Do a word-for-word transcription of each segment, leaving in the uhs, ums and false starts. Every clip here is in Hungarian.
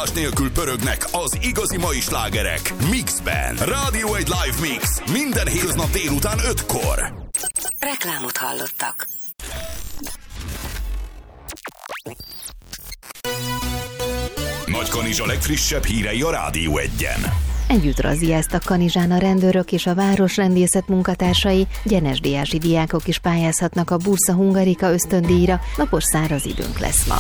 Megállás nélkül pörögnek az igazi mai slágerek Mixben. Rádió egy live mix minden hétköznap délután ötkor. Reklámot hallottak. Nagykanizsa legfrissebb hírei a Rádió egyen. Együtt razziáztak Kanizsán a rendőrök és a városrendészet munkatársai, gyenesdíjási diákok is pályázhatnak a Bursa Hungarika ösztöndíjra, napos száraz időnk lesz ma.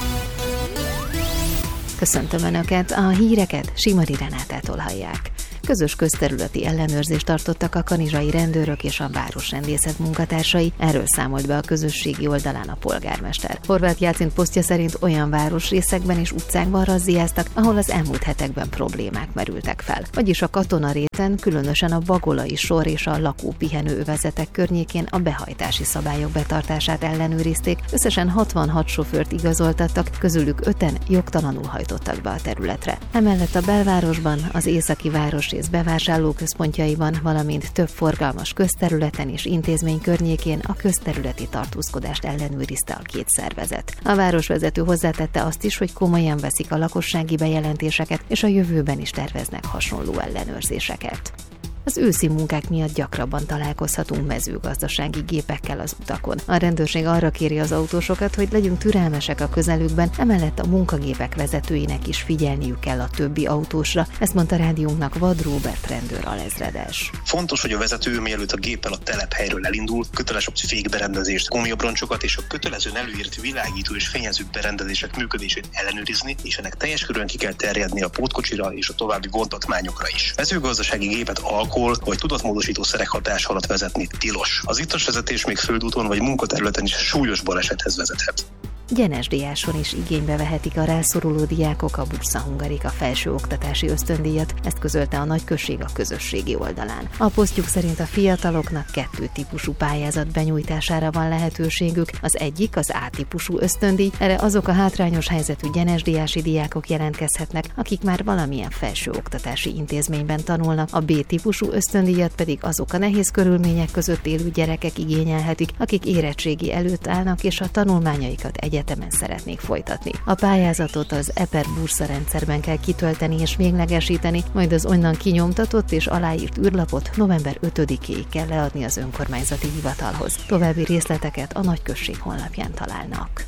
Köszöntöm Önöket, a híreket Simari Renátától hallják. Közös közterületi ellenőrzést tartottak a kanizsai rendőrök és a városrendészet munkatársai, erről számolt be a közösségi oldalán a polgármester. Horváth Jácint posztja szerint olyan városrészekben és utcákban razziáztak, ahol az elmúlt hetekben problémák merültek fel. Vagyis a Katonaréten, különösen a Bagolai sor és a lakópihenő övezetek környékén a behajtási szabályok betartását ellenőrizték, összesen hatvanhat sofőrt igazoltattak, közülük öten jogtalanul hajtottak be a területre. Emellett a belvárosban, az északi város bevásárlóközpontjaiban, valamint több forgalmas közterületen és intézmény környékén a közterületi tartózkodást ellenőrizte a két szervezet. A városvezető hozzátette azt is, hogy komolyan veszik a lakossági bejelentéseket, és a jövőben is terveznek hasonló ellenőrzéseket. Az őszi munkák miatt gyakrabban találkozhatunk mezőgazdasági gépekkel az utakon. A rendőrség arra kéri az autósokat, hogy legyünk türelmesek a közelükben, emellett a munkagépek vezetőinek is figyelniük kell a többi autósra, ezt mondta rádiónknak Vad Róbert rendőr alezredes. Fontos, hogy a vezető, mielőtt a géppel a telephelyről elindul, köteles a fékberendezést, gumiabroncsokat és a kötelezően előírt világító és fényező berendezések működését ellenőrizni, és ennek teljes körülön ki kell terjedni a pótkocsira és a további vontatmányokra is. Mezőgazdasági gépet alkohol vagy tudatmódosító szerek hatás alatt vezetni tilos. Az ittas vezetés még földúton vagy munkaterületen is súlyos balesethez vezethet. Gyenesdíjáson is igénybe vehetik a rászoruló diákok a Bursa Hungarika felsőoktatási ösztöndíjat, ezt közölte a nagyközség a közösségi oldalán. A posztjuk szerint a fiataloknak kettő típusú pályázat benyújtására van lehetőségük, az egyik az A-típusú ösztöndíj, erre azok a hátrányos helyzetű gyenesdíjási diákok jelentkezhetnek, akik már valamilyen felsőoktatási intézményben tanulnak, a B-típusú ösztöndíjat pedig azok a nehéz körülmények között élő gyerekek igényelhetik, akik érettségi előtt állnak és a tanulmányaikat egy egyetemen szeretnék folytatni. A pályázatot az e per Bursa rendszerben kell kitölteni és véglegesíteni, majd az onnan kinyomtatott és aláírt űrlapot november ötödikéig kell leadni az önkormányzati hivatalhoz. További részleteket a nagyközség honlapján találnak.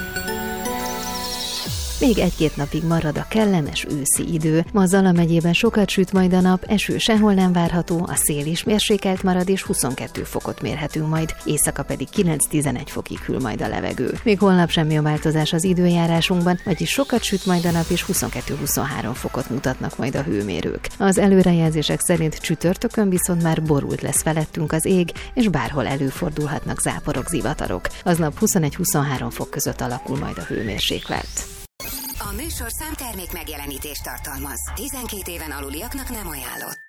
Még egy-két napig marad a kellemes őszi idő. Ma Zala megyében sokat süt majd a nap, eső sehol nem várható, a szél is mérsékelt marad és huszonkettő fokot mérhetünk majd, éjszaka pedig kilenc-tizenegy fokig hűl majd a levegő. Még holnap semmi a változás az időjárásunkban, vagyis sokat süt majd a nap és huszonkettő-huszonhárom fokot mutatnak majd a hőmérők. Az előrejelzések szerint csütörtökön viszont már borult lesz felettünk az ég, és bárhol előfordulhatnak záporok, zivatarok. Aznap huszonegy-huszonhárom fok között alakul majd a hőmérséklet. A műsorszám termék megjelenítést tartalmaz. tizenkét éven aluliaknak nem ajánlott.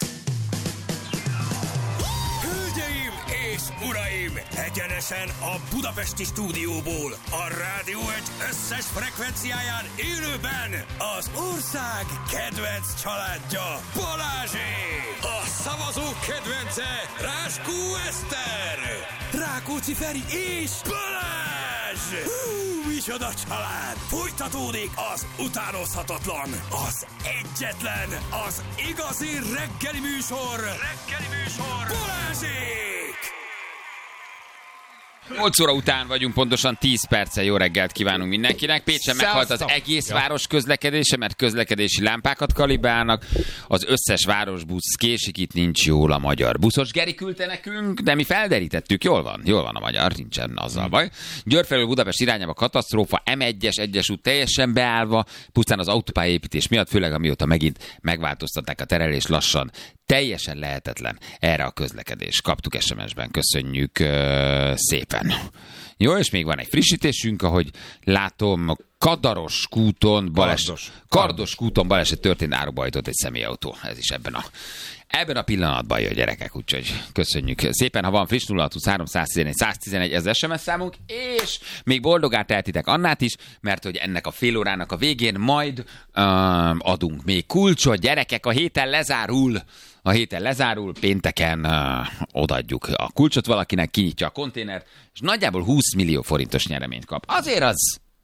Hölgyeim és uraim! Egyenesen a budapesti stúdióból, a Rádió egy összes frekvenciáján élőben az ország kedvenc családja, Balázsék! A szavazók kedvence, Ráskó Eszter! Rákóczi Feri és Balázs! Hú, micsoda család! Folytatódik az utánozhatatlan, az egyetlen, az igazi reggeli műsor! Reggeli műsor! Balázsék! nyolc óra után vagyunk, pontosan tíz perccel. Jó reggelt kívánunk mindenkinek. Pécsen meghalt az egész város közlekedése, mert közlekedési lámpákat kalibálnak. Az összes városbusz késik, itt nincs jól a magyar buszos. Geri küldte nekünk, de mi felderítettük. Jól van, jól van a magyar, nincsen azzal baj. Győr felől Budapest irányába katasztrófa, em egyes egyes út teljesen beállva, pusztán az autópályaépítés miatt, főleg amióta megint megváltoztatták a terelés lassan. Teljesen lehetetlen erre a közlekedés. Kaptuk es em es-ben, köszönjük uh, szépen. Jó, és még van egy frissítésünk, ahogy látom, Kadaros kúton baleset, Kardos. Kardos kúton baleset történt, árokba hajtott egy személyautó. Ez is ebben a, ebben a pillanatban jön, gyerekek, úgyhogy köszönjük szépen. Ha van friss, nulla hat huszonhárom száztizenegy száztizenegy, ez es em es számunk, és még boldogát tehetitek Annát is, mert hogy ennek a fél órának a végén majd um, adunk még kulcsot. Gyerekek, a héten lezárul. A héten lezárul, pénteken uh, odaadjuk a kulcsot valakinek, kinyitja a konténert, és nagyjából húsz millió forintos nyereményt kap. Azért az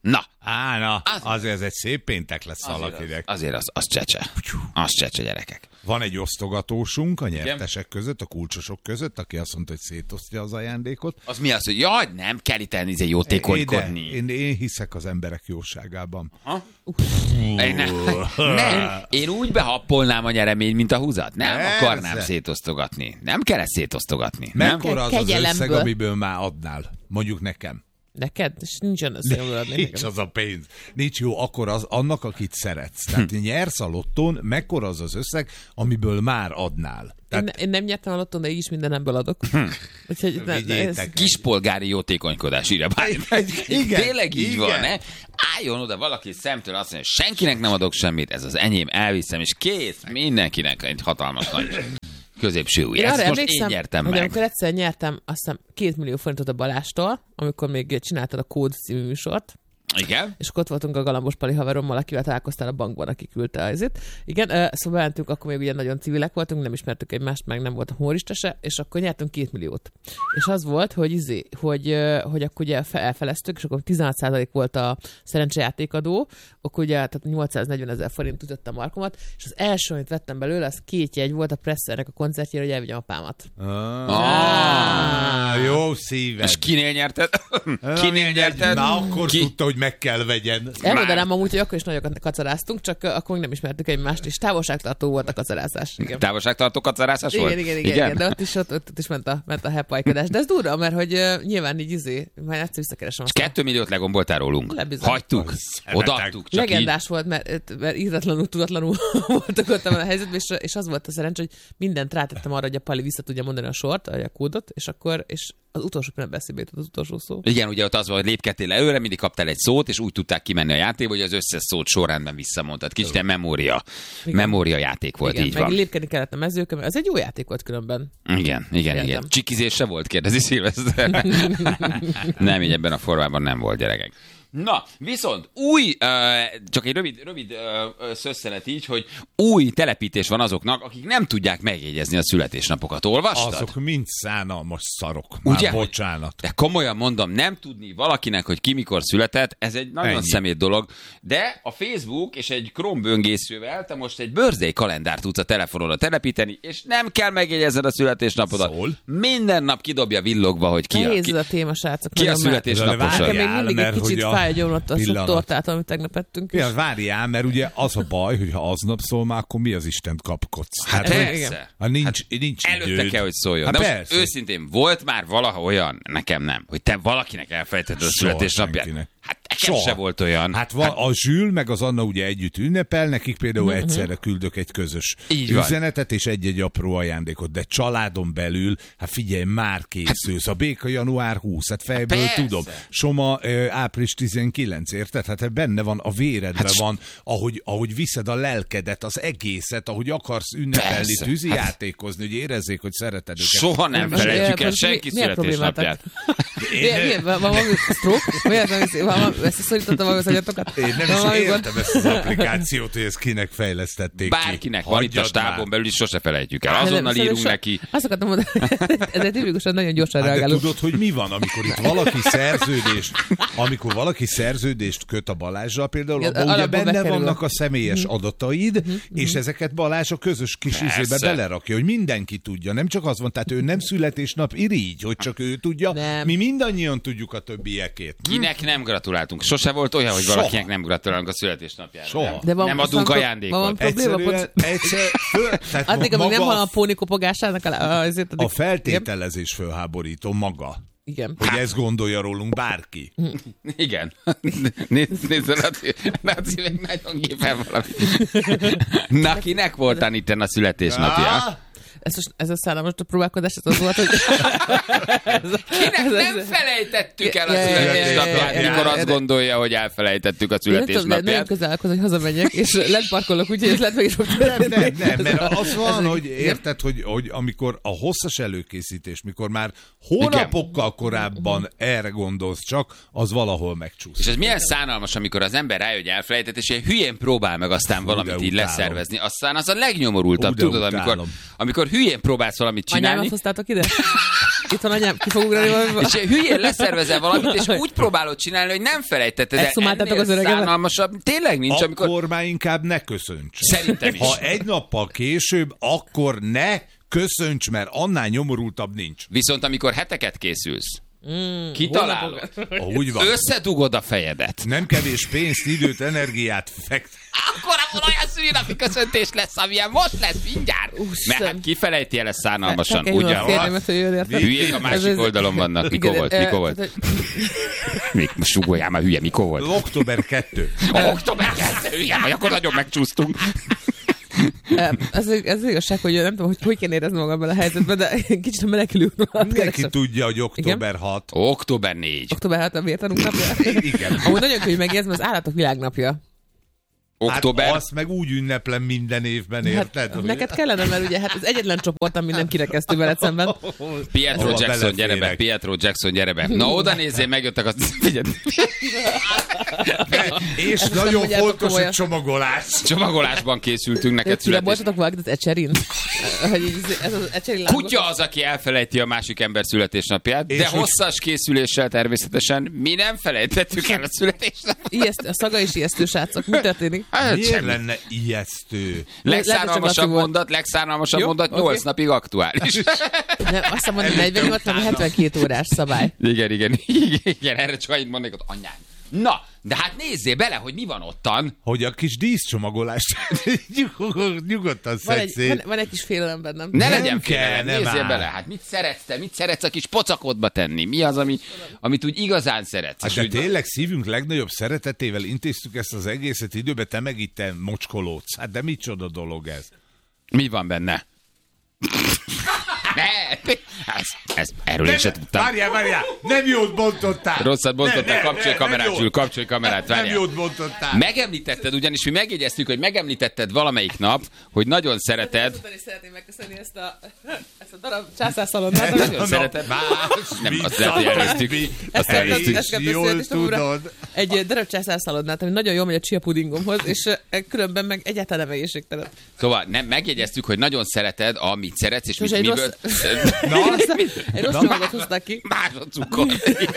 Na. Á, na, az, azért ez egy szép péntek lesz valakinek. Az, azért az, az csecse. Az csecse, gyerekek. Van egy osztogatósunk a nyertesek között, a kulcsosok között, aki azt mondta, hogy szétosztja az ajándékot. Az mi az, hogy jaj, nem kell itt elnézni jótékonykodni. Én, én hiszek az emberek jóságában. Ha? Én, nem, nem, én úgy behappolnám a nyereményt, mint a húzat. Nem Persze. akarnám szétosztogatni. Nem kell ezt szétosztogatni. Mekkora az az összeg, amiből már adnál? Mondjuk nekem. Neked? És nincsen össze. Nincs az a pénz. Nincs jó, akkor az annak, akit szeretsz. Tehát hm. nyersz a lottón, mekkora az az összeg, amiből már adnál. Tehát... Én, én nem nyertem a lottón, de így is mindenemből adok. Hm. Úgyhogy ne, ez... Kispolgári jótékonykodás, írja bár. Igen, tényleg így igen. van, ne? Álljon oda valaki szemtől azt mondja, senkinek nem adok semmit, ez az enyém, elviszem, és kész, mindenkinek egy hatalmas nagy középső új. Ezt most én nyertem meg. Amikor egyszer nyertem, azt hiszem két millió forintot a Balástól, amikor még csináltad a Kód című műsort. Igen. És ott voltunk a Galambos Pali haverommal, akivel találkoztál a bankban, aki küldte azért. Igen, szóval mentünk, akkor még ugye nagyon civilek voltunk, nem ismertük egymást, meg nem volt a humorista se, és akkor nyertünk két milliót. És az volt, hogy izé, hogy, hogy akkor ugye elfeleztük, és akkor tizenhat százalék volt a szerencsejátékadó, akkor ugye tehát nyolcszáznegyven ezer forint ütött a markomat, és az első, amit vettem belőle, az két jegy volt a Pressernek a koncertjére, hogy elvigyem apámat. Ah, ah, jó szíved. És kinél nyerted? Kinél nyerted? Na, akkor Ki? tudta, hogy meg kell vegyen. Elmondanám amúgy, hogy akkor is nagyokat kacaráztunk, csak akkor nem ismertük egymást, és távolságtartó volt a kacarázás. Igen. Távolságtartó kacarázás volt? Igen, igen, igen, igen, de ott is, ott, ott is ment a, ment a hepajkodás. De ez durva, mert hogy uh, nyilván így izé, már egyszer visszakeresem. És kettő milliót legomboltál rólunk. Lebizony. Hagytuk, odaadtuk. Legendás így. Volt, mert, mert íratlanul, tudatlanul voltak ott a helyzetben, és, és az volt a szerencs, hogy mindent rátettem arra, hogy a Pali vissza tudja mondani a sort, a kódot, és akkor és az utolsó pillanatban eszébe jutott az utolsó szó. Igen, ugye ott az volt, hogy lépkedtél előre, mindig kaptál egy szót, és úgy tudták kimenni a játékba, hogy az összes szót sorrendben visszamondtad. Kicsit memória, memória játék volt, igen, így meg van. lépkedni kellett a mezőkön, ez egy jó játék volt különben. Igen, igen, Értem. igen. Csikizés se volt, kérdezi Szilveszter. Nem, így ebben a formában nem volt, gyerekek. Na, viszont új, uh, csak egy rövid, rövid uh, szösszenet így, hogy új telepítés van azoknak, akik nem tudják megjegyezni a születésnapokat. Olvastad? Azok mind szánalmas szarok. Már ugye, bocsánat. De komolyan mondom, nem tudni valakinek, hogy ki mikor született, ez egy nagyon Ennyi. szemét dolog. De a Facebook és egy Chrome böngészővel te most egy birthday kalendárt tudsz a telefonodra telepíteni, és nem kell megjegyezned a születésnapodat. Szól? Minden nap kidobja villogva, hogy ki Nehéz a, ki, a téma, srácok, ki a születésnaposa. Még mindig egy kicsit fáj a gyomlott a sok tortát, amit tegnap ettünk. Ja, várjál, mert ugye az a baj, hogy ha aznap szól, már akkor mi az Istent kapkodsz? Hát, hát persze. Ha nincs, hát nincs előtte időd. kell, hogy szóljon. Hát de most őszintén, volt már valaha olyan, nekem nem, hogy te valakinek elfelejtetted a születésnapját. Hát nekem se volt olyan. Hát, hát a Zsül meg az Anna ugye együtt ünnepel, nekik például uh-huh. egyszerre küldök egy közös Így üzenetet van. És egy-egy apró ajándékot, de családon belül, hát figyelj, már készülsz. A Béka január huszadika, hát fejből Persze. tudom. Soma április tizenkilencedike, érted? Hát benne van, a véredben hát, van, ahogy, ahogy viszed a lelkedet, az egészet, ahogy akarsz ünnepelni, tűzijátékozni, hogy érezzék, hogy szereted őket. Soha nem felejtjük el senki születésnapját. Miért? Van valami stroke? Miért? Összeszorítottam az agyatokat? Én nem is értem ezt az applikációt, hogy ezt kinek fejlesztették ki. Bárkinek van itt a stábon belül, is sose felejtjük el. Azonnal írunk neki. Azt akartam mondani, ezért tipikusan nagyon gyorsan reagálunk. De tudod, hogy mi van, amikor itt valaki szerződést, amikor valaki szerződést köt a Balázsral például, abban ugye benne vannak a személyes adataid, és ezeket Balázs a közös kis izébe belerakja, hogy mindenki tudja. Nem csak az van, tehát ő nem születésnap irigy, hogy csak ő tudja. Mi mindannyian tudjuk a többiekét. Kinek nem gratuláltunk. Sose volt olyan, hogy valakinek nem gratulálunk a születésnapjára. Soha. Nem, nem adunk ajándékot. Van probléma? Addig, amíg nem van a póni kopogásának azért... A feltételezés fölháborító maga. Igen. Hogy ezt gondolja rólunk bárki. Igen. Nézd, nézd, Laci meg nagyon gépen valami. Na, kinek voltán itten a születésnapja? Ez, ez a szállamos a próbálkozás, ez az volt, hogy... Kinek nem felejtettük el a születésnapját, mikor azt gondolja, hogy elfelejtettük a születésnapját. Nagyon közel állok, hogy hazamegyek, és lent parkolok, úgyhogy ez lehet meg is fog nem, nem, nem, mert az van, hogy érted, hogy, hogy amikor a hosszas előkészítés, mikor már hónapokkal korábban erre gondolsz csak, az valahol megcsúszik. És ez milyen szánalmas, amikor az ember rájön, hogy elfelejtett, és ilyen hülyén próbál meg aztán Hú, valamit így leszervezni. Aztán az a legnyomorultabb, tudod, amikor, amikor hülyén próbálsz valamit csinálni. Anyámat hoztátok ide? Itt van anyám, ki fog ugrani valami. És hülyén leszervezel valamit, és úgy próbálod csinálni, hogy nem felejtetted el. Ennél az szánalmasabb tényleg nincs, akkor amikor... Akkor már inkább ne köszönts. Szerintem is. Ha egy nappal később, akkor ne köszönts, mert annál nyomorultabb nincs. Viszont amikor heteket készülsz, Mm, kitalálod, úgy van. összedugod a fejedet. Nem kevés pénzt, időt, energiát fekt. Akkor abban olyan szülinapi köszöntés lesz, amilyen most lesz mindjárt. Mert hát kifelejti el ezt szánalmasan. Ugyan? Hülyék a másik oldalon vannak. Mikor volt? Mikor volt? Most sugoljál már, hülye, mikor volt? október kettő. október kettő, hülye, vagy akkor nagyon megcsúsztunk. Ez, ez az igazság, hogy nem tudom, hogy hogy kéne érezni magam bele a helyzetben, de kicsit a menekülő urat Mindenki tudja, hogy október hat. október négy. október hat a vértanúk napja. Igen. Amúgy nagyon könnyű megjegyezni, az állatok világnapja. Október. Hát azt meg úgy ünneplem minden évben, érted? Hát, neked kellene, mert ugye hát az egyetlen csoport, ami nem kirekesztő veled szemben. Pietro Hova Jackson, gyere be, Pietro Jackson, gyere be. Na oda nézzél, megjöttek a... És ezt nagyon fontos a csomagolás. Csomagolásban készültünk neked születés. Boltatok valakit az ecserin? Ez az ecserin Kutya az, aki elfelejti a másik ember születésnapját, de hosszas készüléssel természetesen mi nem felejtettük el a születésnapját. Ijesztő, a szaga is ijesztő, srácok. Mi történik? Hát, miért semmi. Lenne ijesztő? Legszánalmasabb mondat, legszánalmasabb jó? mondat, nyolc okay. napig aktuális. Nem, azt hiszem, hogy negyvennyolc napig hetvenkét órás szabály. Igen, igen, igen, erre csak annyit mondnék, hogy anyám. Na, de hát nézzél bele, hogy mi van ottan. Hogy a kis díszcsomagolást nyugodtan van egy, szedsz. van, van egy kis félelem bennem. Ne nem legyen kell, félelem, nem nézzél áll. bele. Hát mit szeretsz te? Mit szeretsz a kis pocakodba tenni? Mi az, ami, amit úgy igazán szeretsz? Hát És de úgy... tényleg szívünk legnagyobb szeretetével intéztük ezt az egészet időbe, te meg itt te mocskolódsz. Hát de micsoda dolog ez? Mi van benne? Ne! Ez, ez, erről én sem tudtam. Várjál, várjál! Nem jót bontottál! Rosszat bontottál, Ne, ne, kapcsolj ne, kamerát, nem Zsül, kapcsolj kamerát, Nem várjál. jót bontottál! Megemlítetted, ugyanis mi megjegyeztük, hogy megemlítetted valamelyik nap, hogy nagyon szereted... Ezután is szeretném megköszönni ezt a, ezt a darab császárszalonnát. Nagyon szereted. Nem, azt lehet, hogy elnéztük. Azt elnéztük. Jól tudod. Egy darab császárszalonnát, ami nagyon jól megy a chia pudingomhoz, és különben meg egyáltalán nem egészségtelen. Szóval nem, megjegyeztük, hogy nagyon szereted, amit szeretsz, és mit, egy miből... rossz- Na, Egy rossz csomagot hozták ki. Másodcukor.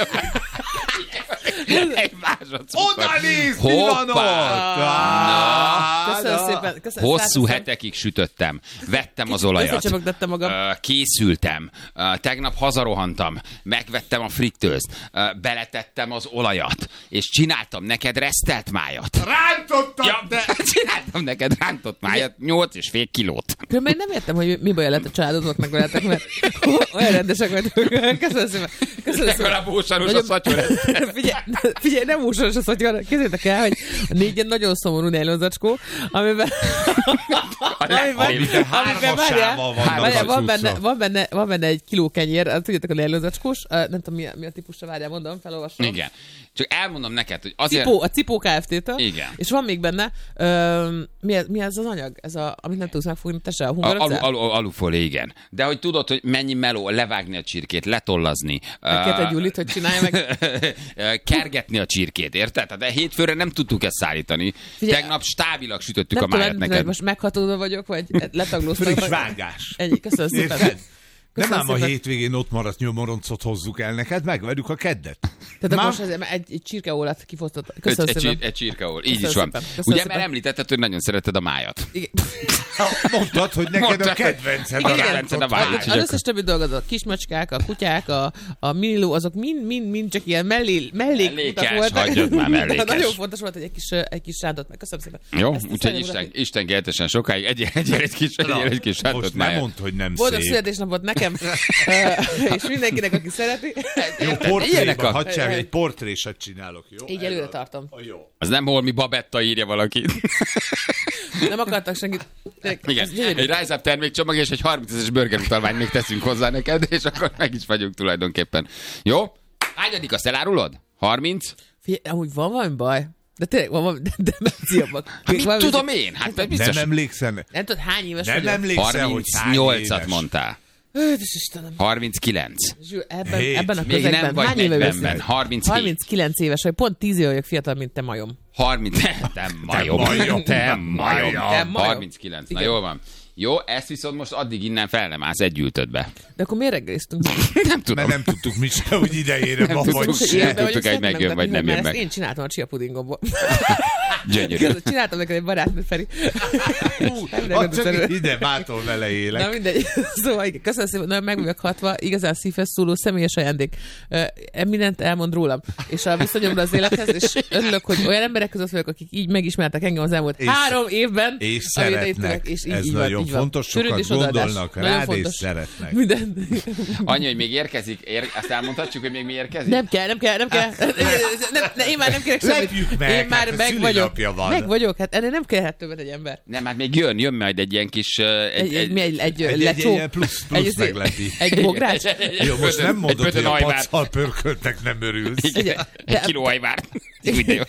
Egy másodcukor. Oda nézd, mi van ott! Na. Köszönöm szépen. Köszönöm, Hosszú szépen. hetekig sütöttem. Vettem az olajat. Összecsomagoltam magam. Ö, Készültem. Ö, Tegnap hazarohantam. Megvettem a frittőzt. Ö, Beletettem az olajat. És csináltam neked resztelt májat. Rántottam! Ja, de csináltam neked rántott májat. Nyolc és fél kilót. Különben én nem értem, hogy mi baj lett a családodnak meg veletek, mert olyan rendesek vagytok. Köszönöm szépen. Köszönöm szépen. Legalább ósaros a szatyor. Figyelj, figyelj, nem ósaros a szatyor. Képzeljétek el, hogy a négy ilyen nagyon szomorú nejlonzacskó, amiben... Amiben hármasával vannak van benne, van, benne, van benne egy kiló kenyér, tudjátok a nejlonzacskós, nem tudom mi a, mi a típusra, várjál, mondom, felolvasom. Igen. Csak elmondom neked, hogy azért... Cipó, a Cipó Kft-től. Igen. És van még benne, ö, mi, ez, mi ez az anyag? Ez a, amit nem tudsz megfogni, te se, a hungarocell? Alu, alu, alufólia, igen. De hogy tudod, hogy mennyi meló, levágni a csirkét, letollazni. Megkérte uh, Gyulit, hogy csinálja meg. Kergetni a csirkét, érted? De hétfőre nem tudtuk ezt szállítani. Figyelj, tegnap stábilag sütöttük nem a májat tudom, neked. Most meghatódva vagyok, vagy letaglóztam. Friss vágás. Ennyi, köszönöm szépen. Nem ám a hétvégén ott maradt nyomoroncot hozzuk el neked, megverjük a keddet. Tehát Már... most azért egy, egy csirkeólat kifosztott. Köszönöm egy, szépen. Egy csirkeól, így Köszönöm is van. Szépen. Ugye, szépen. mert említetted, hogy nagyon szereted a májat. Igen. Mondtad, hogy neked Mondtad, a kedvenced hogy- a Igen, rántott a vágy. máj. Az összes többi dolgot, a kismacskák, a kutyák, a, a miniló, azok mind, mind, mind csak ilyen mellé, mellékutak Mellékes, voltak. hagyjad már, mellékes. Nagyon fontos volt, hogy egy kis, egy kis rántott meg. Köszönöm szépen. Jó, Ezt úgyhogy szeretném Isten, mutatni. Isten keltesen sokáig, egyél egy, egy kis, egyél egy kis Most rántott nem májat. mondd, hogy nem Boldog szép. születésnapot nekem, és mindenkinek, aki szereti. Jó, Ilyenek portréban, a- hadd csinálj, egy portréset csinálok, jó? Így előre tartom. Jó. Az nem holmi babetta írja valaki. Nem akartak senkit. Igen, egy Rise Up termékcsomag és egy harmincezres burger utalvány még teszünk hozzá neked, és akkor meg is vagyunk tulajdonképpen. Jó? Hányadik, azt elárulod? harminc? Figyelj, amúgy van valami baj? De tényleg van valami demenciában. Hát mit tudom én? Hát biztos. Nem emlékszem. Nem tudod, hány éves Nem vagyok? emlékszem, hogy hány harmincnyolcat éves. mondtál. Ötös Istenem. harminckilenc. Zsül, ebben, Hét. ebben a Még nem közegben vagy hány éve negyvenben. beszélsz? harminchét. harminckilenc éves vagy, pont tíz éve vagyok fiatal, mint te majom. harminc, te majom, te majom, harminckilenc, na igen. jól van. Jó, ezt viszont most addig innen fel nem állsz, egy ültödbe. De akkor miért reggeliztünk? Nem tudom. Mert nem tudtuk mi se, hogy idejére Nem van, tudtuk, vagy hogy se. ilyen- tudtuk, hogy megjön, vagy nem jön meg. Én csináltam a chia pudingomból. Gyönyörű. Csináltam neked egy barátnőt, Feri. Hát csak ide bátor vele élek. Na mindegy. Szóval igen, köszönöm szépen, nagyon meg vagyok hatva, igazán szívhez szóló személyes ajándék. Uh, mindent elmond rólam, és a viszonyomra az élethez, és örülök, hogy olyan emberek között vagyok, akik így megismertek engem az elmúlt És- három évben. És amit szeretnek. itt- és így, Ez így van, nagyon így van. fontos, Törődés, sokat odaadás. gondolnak Nagyon rád, és fontos. szeretnek. Minden. Annyi, hogy még érkezik, ér... azt elmondhatjuk, hogy még mi érkezik? Nem kell, nem kell, nem kell. Nem, ne, én már nem kérek semmit. Lepjük meg, Én már hát a meg vagyok. szülinapja van. Meg vagyok, hát ennél nem kellhet többet egy ember. Nem, hát még jön, jön majd egy ilyen kis... Uh, Egy, egy, mi, egy, egy, Egy, lecsó. egy ilyen plusz, plusz egy, meglepi. egy bogrács. Jó, most nem mondod, pötön hogy a ajvár. paccal pörköltek nem örülsz. Igen. Egy De- kiló ajvár. Úgy de jó.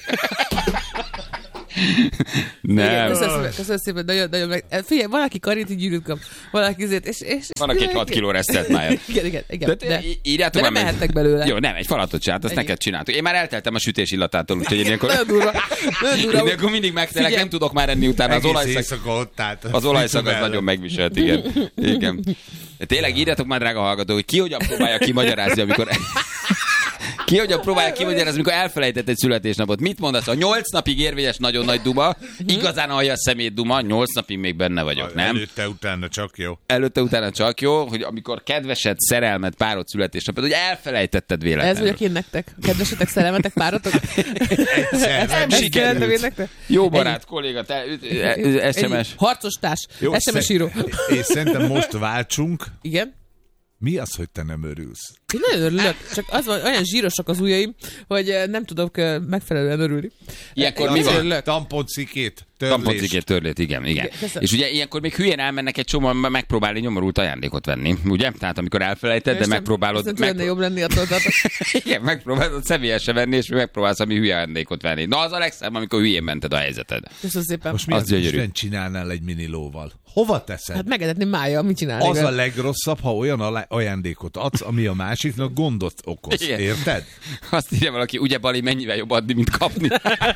Igen, Nem. köszönöm szépen, köszönöm szépen, nagyon, nagyon meg... Figyelj, valaki karinti gyűrűt kap, valaki izét, és... és Van, aki egy hat kiló resztelt májat. Igen, igen, igen. De, De, írjátok de már nem meg- mehettek belőle. Jó, nem, egy falatot csinált, azt Ennyi. neked csináltuk. Én már elteltem a sütés illatától, úgyhogy én ilyenkor, Nagyon durva, nagyon durva. én akkor mindig megtelek, Figyelj. nem tudok már enni utána. Az Egész olajszag, éjszaka ott állt. az olajszag az Mellett. nagyon megviselt, igen. igen. De tényleg írjátok már, drága hallgató, hogy ki hogyan próbálja kimagyarázni, amikor... Ki hogyan próbálja kimagyarázni, amikor elfelejtett egy születésnapot. Mit mondasz? A nyolc napig érvényes nagyon nagy duma, igazán alja szemét duma, nyolc napig még benne vagyok, nem? Előtte, utána csak jó. Előtte, utána csak jó, hogy amikor kedvesed, szerelmed, párod születésnapot, hogy elfelejtetted Ez véletlenül. vagyok én nektek. Kedvesetek, szerelmetek, páratok. Egyszer, nem Ezt sikerült. jelentem én nektek. Jó barát, kolléga, te, es em es. Egy harcos társ. Jó, es em es író. És szerintem most váltsunk. Igen. Mi az, hogy te nem örülsz? Én nagyon örülök, csak az van, olyan zsírosak az ujjaim, hogy eh, nem tudok eh, megfelelően örülni. Ilyenkor Eh, mi azért van? örülök. Tamponcikét, törlés. Tamponcikét, törlét, igen, igen. Igen, köszönöm. És ugye ilyenkor még hülyén elmennek egy csomóan megpróbálni nyomorult ajándékot venni, ugye? Tehát amikor elfelejted, de Most nem- megpróbálod... most nem tudna jobb lenni attól, hogy Igen, megpróbálod személyesen venni, és megpróbálsz ami hülye ajándékot venni. Na az a legszebb, amikor hülyén mented a helyzeted. köszönöm szépen. Most mi Az az, gyönyörű. Isten csinálnál egy mini lóval? Hova teszed? Hát megedetni mája, mit csinálni? Az a legrosszabb, ha olyan alá- ajándékot adsz, ami a másiknak gondot okoz. Igen. Érted? Azt írja valaki, ugye Bali, mennyivel jobb adni, mint kapni.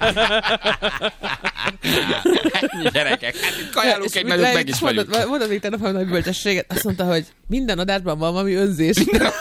Ennyi gyerekek. Hát itt kajálunk egy nagyot, meg is vagyunk. Mondod, mondod még tegnap valami nagy bölcsességet. Azt mondta, hogy minden adásban van valami önzés.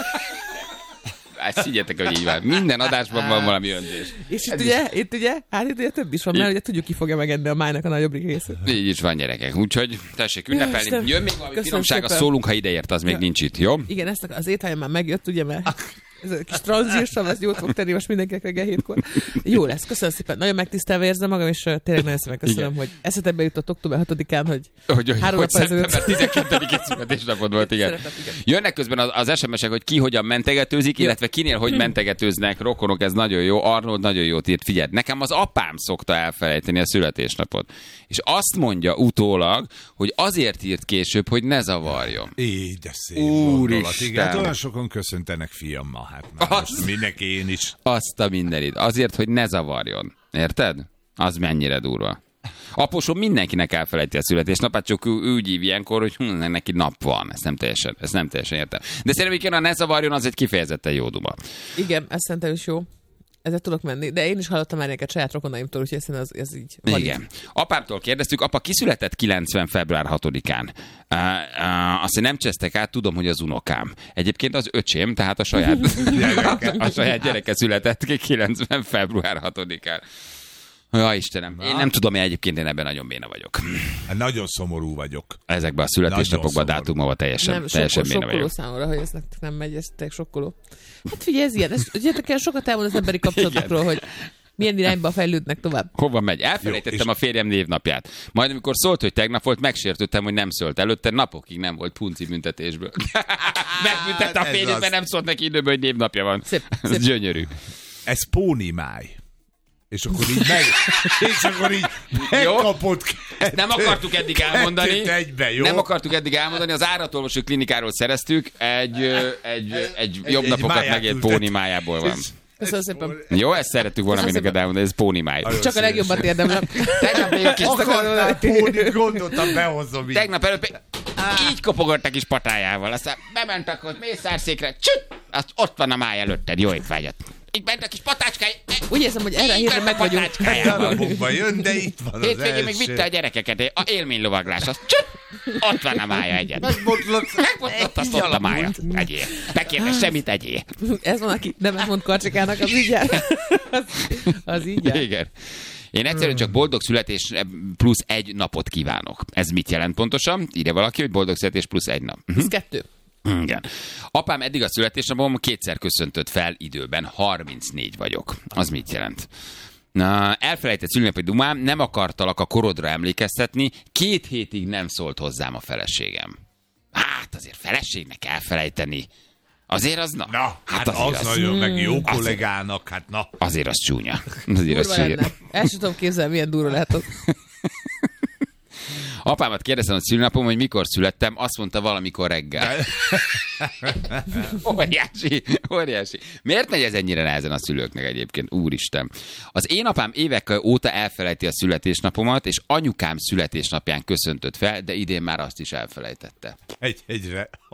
Hát figyeljetek, hogy így van. Minden adásban van valami önzés. És itt ugye, itt ugye, hát itt ugye több is van, mert ugye tudjuk, ki fogja megenni a májnak a nagyobbik részét. Így is van, gyerekek. Úgyhogy tessék ünnepelni. Istenem. Jön még valami Köszönöm finomság, a szépen. szólunk, ha ideért, az még Ja. nincs itt, jó? Igen, ezt a- az éthájam már megjött, ugye, mert ez a kis tranzírsav, ez jót fog tenni most mindenkinek reggel hétkor. Jó lesz, köszönöm szépen. Nagyon megtisztelve érzem magam, és uh, tényleg nagyon szépen köszönöm, Igen. hogy eszetembe jutott október hatodikán, hogy Hogy, hogy, három hogy nappal ezelőtt. szeptember tizenkettedikén születésnapod volt, igen. Szeretem, igen. Jönnek közben az, az es em esek, hogy ki hogyan mentegetőzik, illetve kinél hogy mentegetőznek, rokonok, ez nagyon jó. Arnold nagyon jót írt, figyelj, nekem az apám szokta elfelejteni a születésnapot. És azt mondja utólag, hogy azért írt később, hogy ne zavarjon. Így, de szép Úristen. gondolat. Igen, hát olyan sokan köszöntenek, fiam, ma. Hát már Az- most mindenki én is. Azt a mindenit. Azért, hogy ne zavarjon. Érted? Az mennyire durva. Aposom mindenkinek elfelejti a születésnapát, csak ő, ő úgy hív ilyenkor, hogy hm, neki nap van. Ezt nem teljesen, ezt nem teljesen értem. De szerintem, hogy a ne zavarjon, az egy kifejezetten jó duma. Igen, ez szerintem is jó. Ezzel tudok menni. De én is hallottam már neked saját rokonaimtól, úgyhogy szerintem az, ez így valid. Igen. Apámtól kérdeztük, apa kiszületett kilencven február hatodikán. Uh, uh, azt nem csesztek át, tudom, hogy az unokám. Egyébként az öcsém, tehát a saját, a saját gyereke született ki kilencven február hatodikán. Ja, Istenem. Én nem tudom, én egyébként én ebben nagyon béna vagyok. Hát nagyon szomorú vagyok. Ezekben a születésnapokban, Nagyon dátumokban teljesen, Nem, teljesen sokkol, béna sokkoló vagyok. számomra, hogy ez nektek nem megy, ez tényleg sokkoló. Hát figyelj, ez ilyen. Ez, ugye kell sokat elmond az emberi kapcsolatokról, hogy milyen irányba fejlődnek tovább. Hova megy? Elfelejtettem Jó, és- a férjem névnapját. Majd amikor szólt, hogy tegnap volt, megsértődtem, hogy nem szólt előtte, napokig nem volt punci büntetésből. Megbüntette a Ez férjét, az. mert nem szólt neki időben, hogy névnapja van. Szép, Ez szép. gyönyörű. Ez pónimáj. És akkor így meg... És akkor így megkapott kettőt. Nem akartuk eddig elmondani. Kettőt egybe, jó? Nem akartuk eddig elmondani. Az áratolvosó klinikáról szereztük. Egy, ö, egy, ö, egy jobb egy napokat máját megélt ültet. póni májából van. Köszönöm szépen. Jó, ezt szerettük volna még neked elmondani, ez póni máj. Csak a legjobbat érdemlem. Tegnap még a kis Akartál pónit, gondoltam, behozom így. Tegnap előtt így kopogott a kis patájával, aztán bementek ott mészárszékre, csütt, azt ott van a máj előtted, jó étvágyat. Itt bent a kis patácskája. Úgy érzem, hogy erre a hétre meg vagyunk. Darabokba jön, de itt van az Hétvégén még vitte a gyerekeket, a élménylovaglás, az csöpp, ott van a mája egyet. Megbotlott. Megbotlott, azt ott a mája. Egyél. Bekérne semmit, egyél. Ez van, aki nem mond Karcsikának, az így jár. Az, az így jár. Igen. Én egyszerűen csak boldog születés plusz egy napot kívánok. Ez mit jelent pontosan? Írja valaki, hogy boldog születés plusz egy nap. Ez kettő. Igen. Apám eddig a születésnapom kétszer köszöntött fel időben, harmincnégy vagyok. Az mit jelent? Na, elfelejtett szülinapi dumám, nem akartalak a korodra emlékeztetni, két hétig nem szólt hozzám a feleségem. Hát azért feleségnek elfelejteni. Azért az na. Na, hát, hát az, az nagyon, meg jó kollégának, hát na. Azért az csúnya. Azért az csúnya. El sem tudom képzelni, milyen durva lehet az. Apámat kérdeztem a szülinapom, hogy mikor születtem, azt mondta valamikor reggel. Óriási, óriási. Miért megy ez ennyire nehezen a szülőknek egyébként? Úristen. Az én apám évek óta elfelejti a születésnapomat, és anyukám születésnapján köszöntött fel, de idén már azt is elfelejtette. Egy, egyre